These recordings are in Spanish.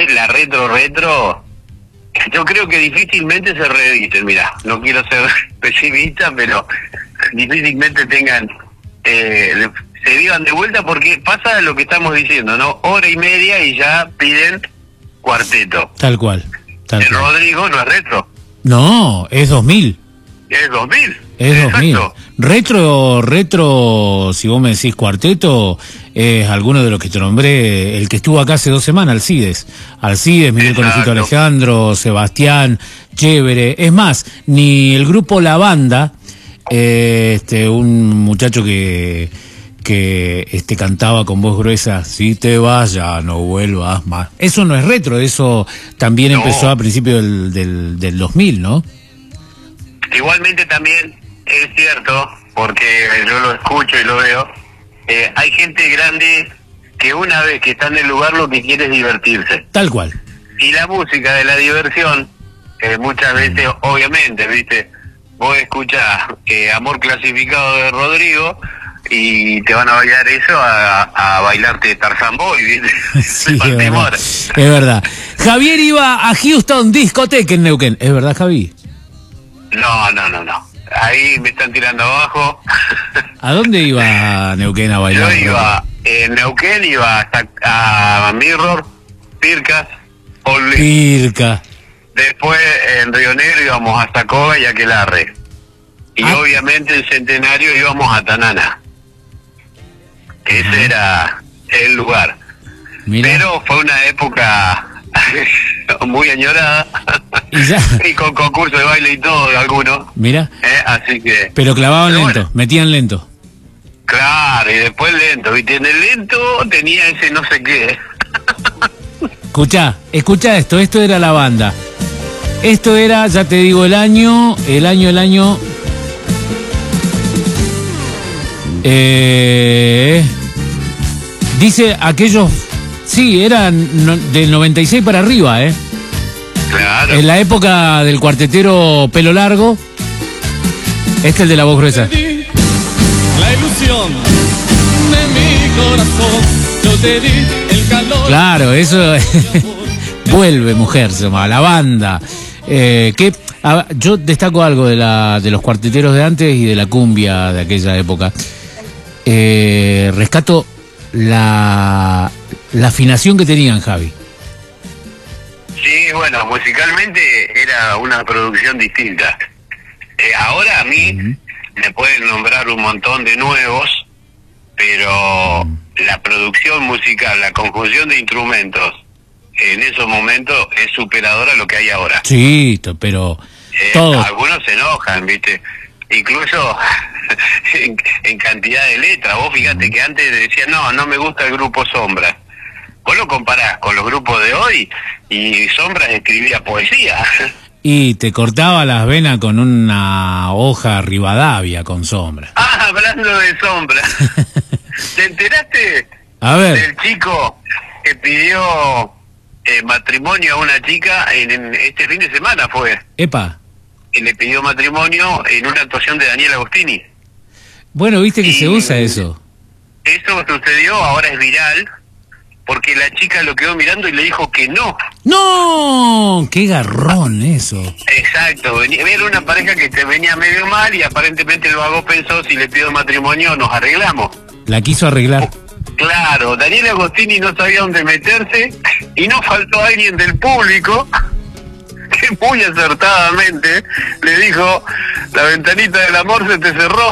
la retro, yo creo que difícilmente se reediten. Mira, no quiero ser pesimista, pero difícilmente tengan, se vivan de vuelta, porque pasa lo que estamos diciendo, ¿no? Hora y media y ya piden cuarteto. Tal cual. El Rodrigo no es retro. No, es 2000. Es 2000. Es 2000. Retro, si vos me decís cuarteto, es alguno de los que te nombré, el que estuvo acá hace 2 semanas, Alcides, Miguel Conejito Alejandro, Sebastián, Chévere. Es más, ni el grupo La Banda, un muchacho que cantaba con voz gruesa, si te vas ya no vuelvas más. Eso no es retro, eso también empezó a principios del 2000, ¿no? Igualmente también es cierto, porque yo lo escucho y lo veo, hay gente grande que una vez que está en el lugar lo que quiere es divertirse. Tal cual. Y la música de la diversión, muchas veces, obviamente, ¿viste? Vos escuchás Amor Clasificado de Rodrigo y te van a bailar eso a bailarte Tarzan Boy, ¿viste? Sí, es verdad. Javier iba a Houston Discoteca en Neuquén. ¿Es verdad, Javi? No. Ahí me están tirando abajo. ¿A dónde iba a Neuquén a bailar? Yo iba, en Neuquén iba hasta a Mirror, Pircas, Pirca. Después en Río Negro íbamos hasta Coga y Aquelarre. Y obviamente en Centenario íbamos a Tanana. Ese era el lugar. Mira. Pero fue una época muy añorada. ¿Y con concurso de baile y todo, algunos. Mira. Así que. Pero clavaban lento, bueno, metían lento. Claro, y después lento, ¿viste? En el lento tenía ese no sé qué. Escucha esto era La Banda. Esto era, ya te digo, el año. Dice aquellos. Sí, eran del 96 para arriba, Claro. En la época del cuartetero pelo largo. Este es el de la voz gruesa. La ilusión de mi corazón, yo te di el calor. Claro, eso. Vuelve, mujer, se llama La Banda. Yo destaco algo de los cuarteteros de antes y de la cumbia de aquella época. Rescato la afinación que tenían, Javi. Sí, bueno, musicalmente era una producción distinta. Ahora a mí me pueden nombrar un montón de nuevos, pero la producción musical, la conjunción de instrumentos en esos momentos es superadora a lo que hay ahora. Sí, pero algunos se enojan, ¿viste? Incluso en cantidad de letras. Vos fíjate que antes decían, no me gusta el grupo Sombras. Vos lo comparás con los grupos de hoy y Sombras escribía poesía. Y te cortaba las venas con una hoja Rivadavia con Sombras. Hablando de Sombras. ¿Te enteraste del chico que pidió matrimonio a una chica en este fin de semana? Fue. Epa. Que le pidió matrimonio en una actuación de Daniel Agostini. Bueno, viste que se usa eso. Eso sucedió, ahora es viral, porque la chica lo quedó mirando y le dijo que no. ¡No! ¡Qué garrón eso! Exacto, era una pareja que te venía medio mal y aparentemente el vago pensó, si le pido matrimonio nos arreglamos. La quiso arreglar. Claro, Daniel Agostini no sabía dónde meterse y no faltó alguien del público que muy acertadamente le dijo, la ventanita del amor se te cerró.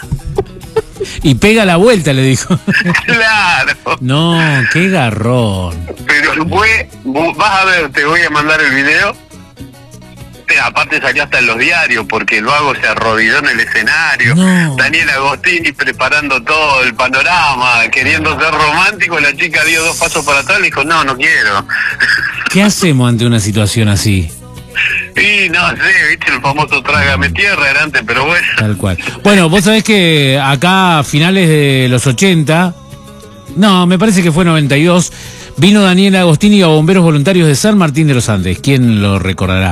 Y pega la vuelta, le dijo. Claro. No, qué garrón. Pero vas a ver, te voy a mandar el video. Aparte salió hasta en los diarios, porque el vago se arrodilló en el escenario. No. Daniel Agostini preparando todo el panorama, queriendo ser romántico, la chica dio 2 pasos para atrás y dijo, no quiero. ¿Qué hacemos ante una situación así? Y no sé, viste, el famoso trágame tierra era antes, pero bueno. Tal cual. Bueno, vos sabés que acá a finales de los 80, no, me parece que fue 92, vino Daniel Agostini a Bomberos Voluntarios de San Martín de los Andes. ¿Quién lo recordará?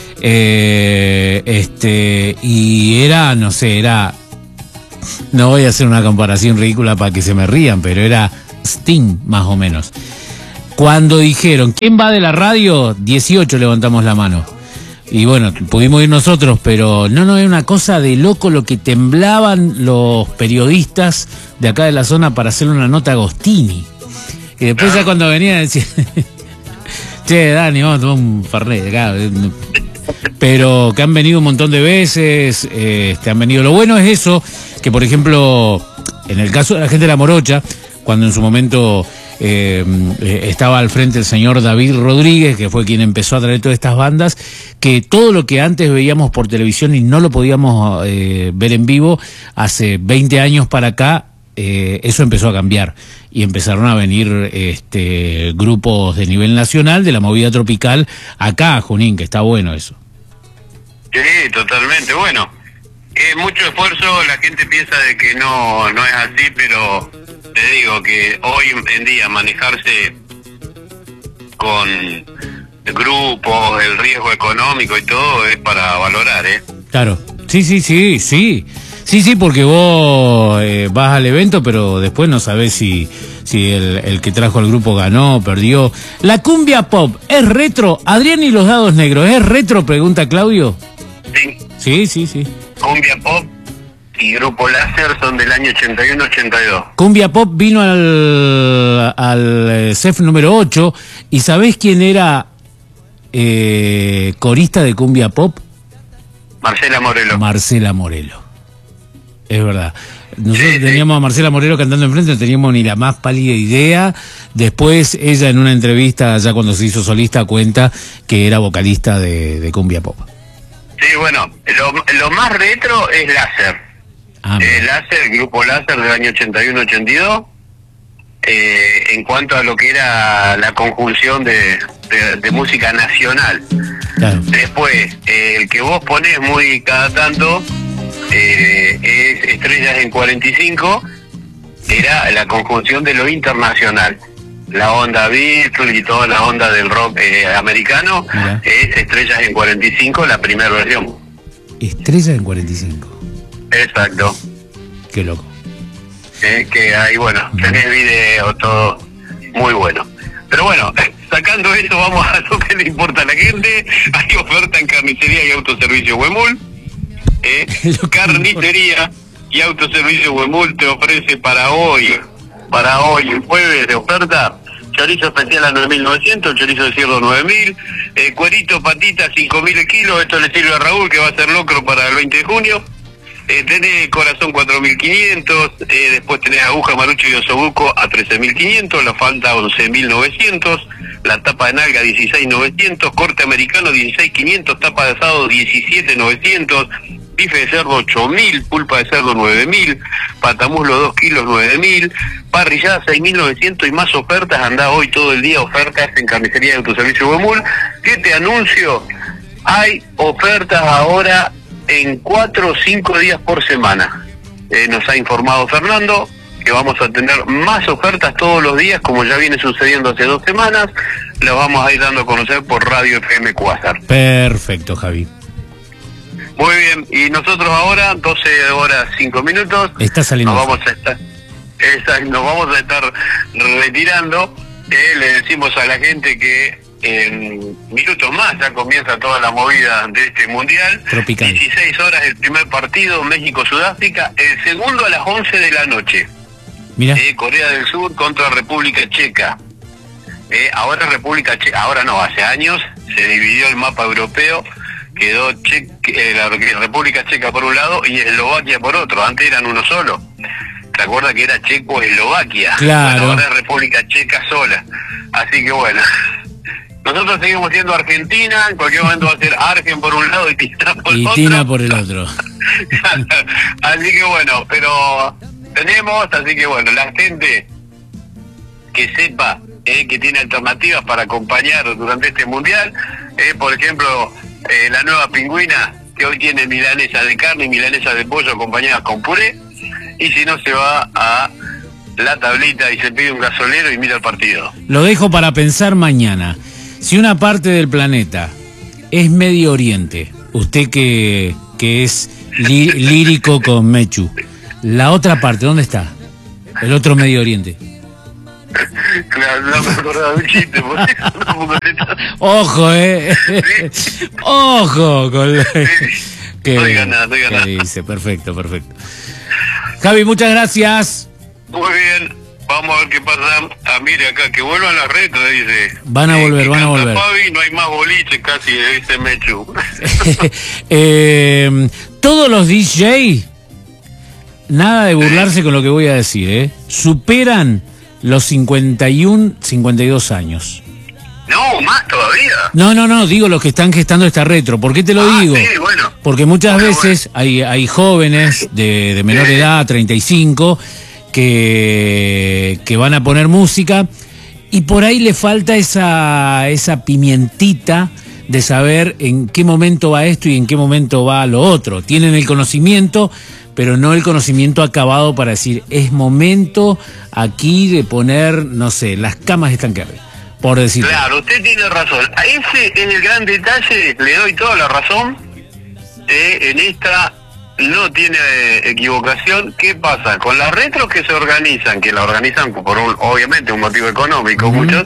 Y era, no sé, no voy a hacer una comparación ridícula para que se me rían, pero era Sting, más o menos. Cuando dijeron, ¿quién va de la radio? 18 levantamos la mano. Y bueno, pudimos ir nosotros, pero no, es una cosa de loco lo que temblaban los periodistas de acá de la zona para hacerle una nota a Agostini. Y después ya cuando venía decía, che, Dani, vamos a tomar un fernet acá. Pero que han venido un montón de veces, han venido. Lo bueno es eso, que por ejemplo, en el caso de la gente de La Morocha, cuando en su momento estaba al frente el señor David Rodríguez, que fue quien empezó a traer todas estas bandas, que todo lo que antes veíamos por televisión y no lo podíamos ver en vivo, hace 20 años para acá, eso empezó a cambiar y empezaron a venir grupos de nivel nacional de la movida tropical acá a Junín, que está bueno eso. Sí, totalmente. Bueno, mucho esfuerzo, la gente piensa de que no es así, pero te digo que hoy en día manejarse con grupos, el riesgo económico y todo es para valorar, ¿eh? Claro, sí, porque vos vas al evento, pero después no sabés si el que trajo al grupo ganó, perdió. ¿La cumbia pop es retro? Adrián y los dados negros, ¿es retro? Pregunta Claudio. Sí. Cumbia pop y Grupo Láser son del año 81-82. Cumbia pop vino al CEF número 8. ¿Y sabés quién era corista de cumbia pop? Marcela Morelo. Es verdad. Nosotros teníamos a Marcela Morelo cantando enfrente, no teníamos ni la más pálida idea. Después ella en una entrevista, ya cuando se hizo solista, cuenta que era vocalista de cumbia pop. Sí, bueno, lo más retro es Láser. Láser, el grupo Láser del año 81-82. En cuanto a lo que era la conjunción de música nacional. Claro. Después, el que vos ponés muy cada tanto es Estrellas en 45, era la conjunción de lo internacional. La onda Beatles y toda la onda del rock americano. Mira. Es Estrellas en 45, la primera versión. Estrellas en 45. Exacto. Qué loco. Que hay, bueno, tenés video, todo muy bueno. Pero bueno, sacando eso, vamos a lo que le importa a la gente. Hay oferta en carnicería y autoservicio Huemul. Carnicería y autoservicio Huemul te ofrece para hoy, jueves de oferta, chorizo especial a 9.900, chorizo de cerdo 9.000, cuerito, patita 5.000 el kilo. Esto le sirve a Raúl, que va a ser locro para el 20 de junio. Tenés corazón 4.500, después tenés aguja, marucho y osobuco a 13.500, la falta 11.900, la tapa de nalga 16.900, corte americano 16.500, tapa de asado 17.900, bife de cerdo 8.000, pulpa de cerdo 9.000, patamuslo 2 kilos 9.000, parrillada 6.900 y más ofertas. Andá hoy todo el día ofertas en carnicería de autoservicio Huemul. ¿Qué te anuncio? Hay ofertas ahora en 4 o 5 días por semana. Nos ha informado Fernando que vamos a tener más ofertas todos los días, como ya viene sucediendo hace 2 semanas. Las vamos a ir dando a conocer por Radio FM Cuásar. Perfecto, Javi. Muy bien, y nosotros ahora, 12 horas 5 minutos, está saliendo. Nos vamos a estar retirando. Le decimos a la gente que en minutos más ya comienza toda la movida de este mundial. Tropical. 16 horas el primer partido, México-Sudáfrica, el segundo a las 11 de la noche. Mira. Corea del Sur contra República Checa. Ahora ahora no, hace años se dividió el mapa europeo, quedó la República Checa por un lado y Eslovaquia por otro. Antes eran uno solo. ¿Te acuerdas que era Checo-Eslovaquia? Claro. Bueno, ahora es República Checa sola. Así que bueno, nosotros seguimos siendo Argentina, en cualquier momento va a ser Argen por un lado y Tina por el otro. Así que bueno, pero tenemos, así que bueno, la gente que sepa que tiene alternativas para acompañar durante este mundial, por ejemplo, la nueva pingüina, que hoy tiene milanesa de carne y milanesa de pollo acompañadas con puré, y si no se va a la tablita y se pide un gasolero y mira el partido. Lo dejo para pensar mañana. Si una parte del planeta es Medio Oriente, usted que es lírico con Mechu, la otra parte, ¿dónde está? El otro Medio Oriente. Claro, no me acordaba de un chiste, por eso no puedo contestar. Ojo, ojo con lo que, No diga nada, no diga que nada. dice. Perfecto, perfecto. Javi, muchas gracias. Muy bien, vamos a ver qué pasa. Ah, mire acá, que vuelvan las retas, dice. Van a volver, van a volver. Fabi, no hay más boliche casi, dice Mechu. Todos los DJ, nada de burlarse con lo que voy a decir, superan los 51, 52 años. No, más todavía. No, digo los que están gestando esta retro. ¿Por qué te lo digo? Sí, bueno. Porque muchas veces hay jóvenes de menor edad, 35, que van a poner música y por ahí le falta esa pimientita de saber en qué momento va esto y en qué momento va lo otro. Tienen el conocimiento, pero no el conocimiento acabado para decir, es momento aquí de poner, no sé, las camas están que arriba, por decirlo. Claro, usted tiene razón. A ese es el gran detalle, le doy toda la razón. En esta no tiene equivocación. ¿Qué pasa? Con las retros que se organizan, que la organizan por obviamente un motivo económico, muchos,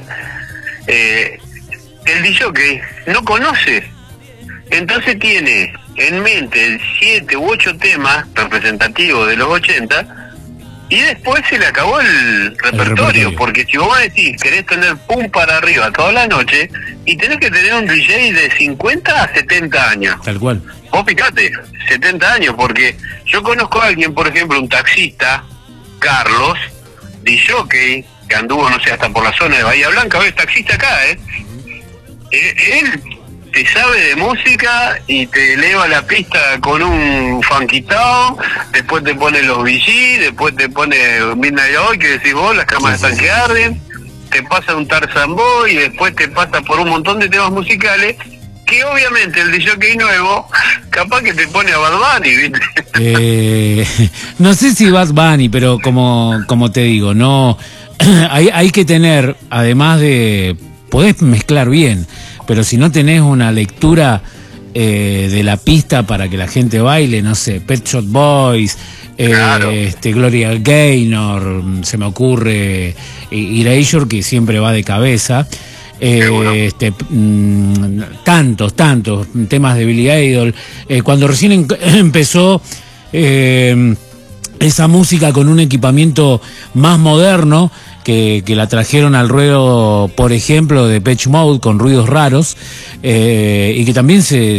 el DJ no conoce. Entonces tiene en mente 7 u 8 temas representativos de los 80 y después se le acabó el repertorio, porque si vos me decís querés tener pum para arriba toda la noche y tenés que tener un DJ de 50 a 70 años. Tal cual. Vos fíjate, 70 años, porque yo conozco a alguien, por ejemplo, un taxista, Carlos, DJ, que anduvo, no sé, hasta por la zona de Bahía Blanca, hoy es taxista acá, él te sabe de música y te eleva la pista con un funkitao, después te pone los VG, después te pone Midnight Oil, que decís vos, las camas están que arden, te pasa un Tarzan Boy, y después te pasa por un montón de temas musicales, que obviamente el DJ nuevo, capaz que te pone a Bad Bunny, ¿viste? No sé si Bad Bunny, pero como te digo, no hay que tener, además de, podés mezclar bien, pero si no tenés una lectura de la pista para que la gente baile, no sé, Pet Shop Boys, Claro. Gloria Gaynor, se me ocurre, Erasure, que siempre va de cabeza. Tantos temas de Billy Idol, cuando recién empezó esa música con un equipamiento más moderno, que la trajeron al ruedo, por ejemplo, de Depeche Mode, con ruidos raros, y que también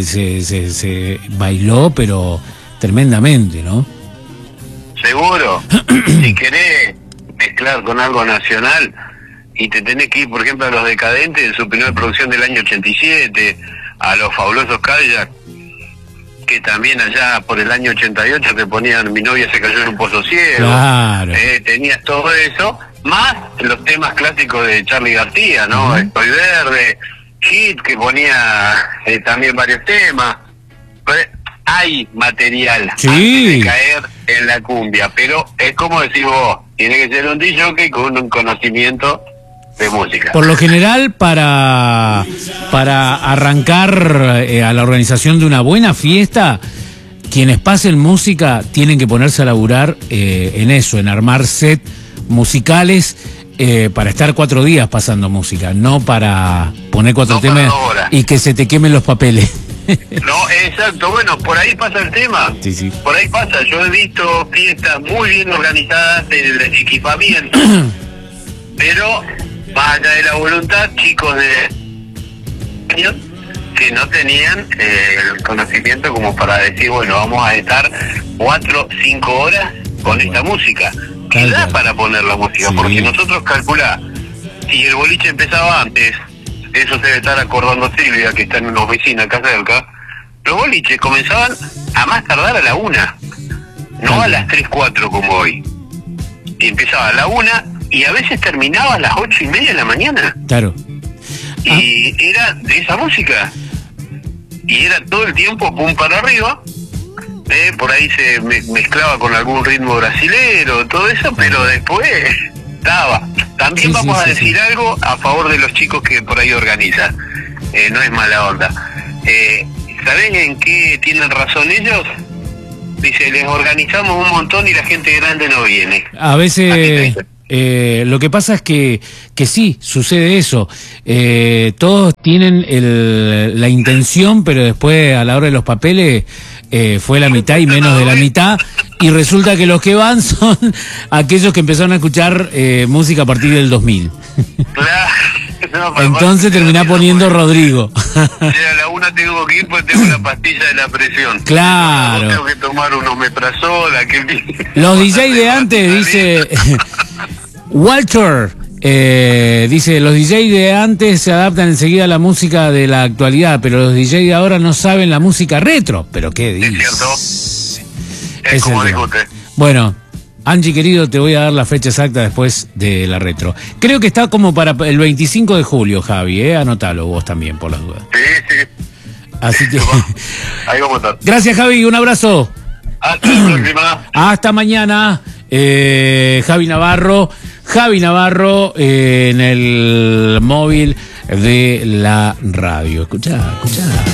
se bailó, pero tremendamente, ¿no? Seguro. Si querés mezclar con algo nacional y te tenés que ir, por ejemplo, a Los Decadentes en su primera producción del año 87, a los fabulosos Cadillac, que también allá por el año 88 te ponían Mi novia se cayó en un pozo ciego. Claro. Tenías todo eso, más los temas clásicos de Charly García, ¿no? Estoy Verde, Hit, que ponía también varios temas. Pues, hay material Sí. antes de caer en la cumbia, pero es como decís vos, tiene que ser un DJ con un conocimiento de música. Por lo general, para arrancar a la organización de una buena fiesta, quienes pasen música tienen que ponerse a laburar en eso, en armar set musicales para estar 4 días pasando música, no para poner 4 No temas para 2 horas. y que se te quemen los papeles. No, exacto, bueno, por ahí pasa el tema. Sí. Por ahí pasa, yo he visto fiestas muy bien organizadas del equipamiento, pero más allá de la voluntad, chicos de años que no tenían el conocimiento como para decir, bueno, vamos a estar 4 o 5 horas con esta música. Que da para poner la música, Sí. porque nosotros calculá, si el boliche empezaba antes, eso se debe estar acordando Silvia, que está en una oficina acá cerca, los boliches comenzaban a más tardar a la 1, no a las 3, 4 como hoy. Y empezaba a la 1 y a veces terminaba a las 8:30 de la mañana. Claro. Y era de esa música. Y era todo el tiempo pum para arriba. Por ahí se mezclaba con algún ritmo brasilero, todo eso, pero después estaba. También vamos a decir algo a favor de los chicos que por ahí organizan. No es mala onda. ¿Saben en qué tienen razón ellos? Dice, les organizamos un montón y la gente grande no viene. A veces Lo que pasa es que sí, sucede eso. Todos tienen la intención, pero después a la hora de los papeles fue la mitad y menos de la mitad. Y resulta que los que van son aquellos que empezaron a escuchar música a partir del 2000. Claro. No, entonces terminá poniendo Rodrigo. Si a la una tengo que ir, pues tengo la pastilla de la presión. Claro. Tengo que tomar un omeprazol. Los DJ de antes, dice Walter, dice, los DJ de antes se adaptan enseguida a la música de la actualidad, pero los DJ de ahora no saben la música retro. ¿Pero qué dice? Es cierto. Es como dijo usted. Bueno, Angie, querido, te voy a dar la fecha exacta después de la retro. Creo que está como para el 25 de julio, Javi, anotalo vos también, por las dudas. Sí, sí. Así que... Ahí vamos a estar. Gracias, Javi, un abrazo. Hasta la próxima. Hasta mañana, Javi Navarro en el móvil de la radio. Escuchá.